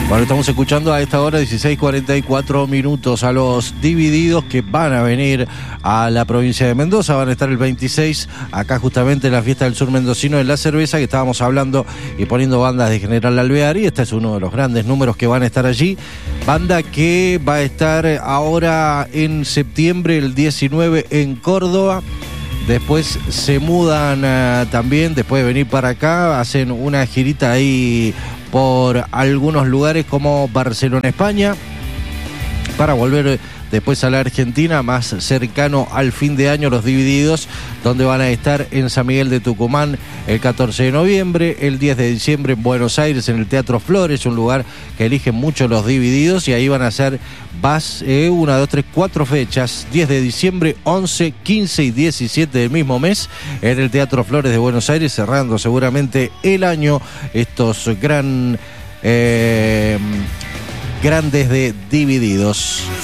Bueno, estamos escuchando a esta hora 16:44 minutos a los Divididos, que van a venir a la provincia de Mendoza. Van a estar el 26 acá justamente en la fiesta del sur mendocino de la cerveza, que estábamos hablando y poniendo bandas de General Alvear, y este es uno de los grandes números que van a estar allí. Banda que va a estar ahora en septiembre, el 19 en Córdoba. Después se mudan también, después de venir para acá, hacen una girita ahí por algunos lugares como Barcelona, España, para volver después a la Argentina, más cercano al fin de año, los Divididos, donde van a estar en San Miguel de Tucumán el 14 de noviembre, el 10 de diciembre en Buenos Aires, en el Teatro Flores, un lugar que eligen mucho los Divididos, y ahí van a hacer 4 fechas, 10 de diciembre, 11, 15 y 17 del mismo mes, en el Teatro Flores de Buenos Aires, cerrando seguramente el año estos grandes de Divididos.